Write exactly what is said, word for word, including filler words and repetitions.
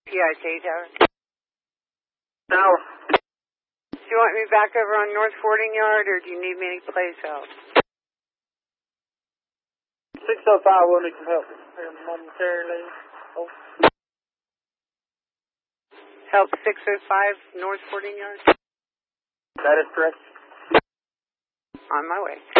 P I C Tower. Tower. Do you want me back over on North Fording Yard, or do you need me anyplace else? six oh five will need some help here momentarily. Oh. Help six oh five North Fording Yard? That is correct. On my way.